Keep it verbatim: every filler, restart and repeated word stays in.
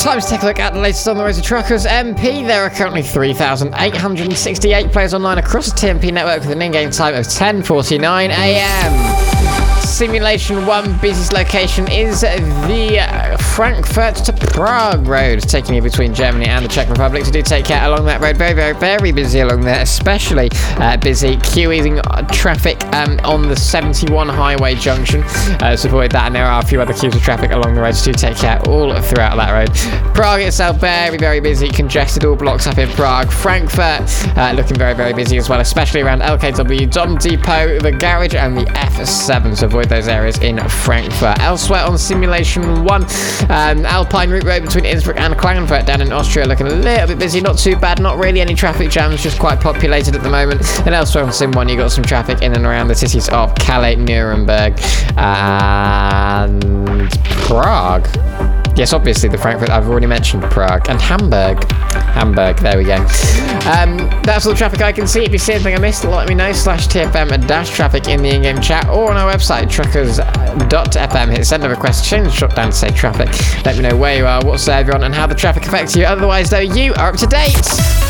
Time to take a look at the latest on the road to Truckers M P. There are currently three thousand eight hundred sixty-eight players online across the T M P network with an in-game time of ten forty-nine a m Simulation one busiest location is the uh, Frankfurt to Prague road, taking you between Germany and the Czech Republic. So do take care along that road. Very, very, very busy along there, especially uh, busy queuing traffic um, on the seventy-one highway junction. Uh, so avoid that, and there are a few other queues of traffic along the road. So do take care all throughout that road. Prague itself, very, very busy, congested, all blocks up in Prague. Frankfurt uh, looking very, very busy as well, especially around L K W, Dom Depot, the garage, and the F seven. So avoid those areas in Frankfurt. Elsewhere on Simulation one, um, Alpine Route Road between Innsbruck and Klagenfurt down in Austria looking a little bit busy, not too bad, not really any traffic jams, just quite populated at the moment. And elsewhere on Sim one, you got some traffic in and around the cities of Calais, Nuremberg, and Prague. Yes, obviously the Frankfurt, I've already mentioned Prague, and Hamburg. Hamburg, there we go. Um, that's all the traffic I can see. If you see anything I missed, let me know. Slash T F M dash traffic in the in-game chat or on our website, truckers dot f m. Hit send a request, change the shot down to say traffic. Let me know where you are, what's everyone, and how the traffic affects you. Otherwise, though, you are up to date.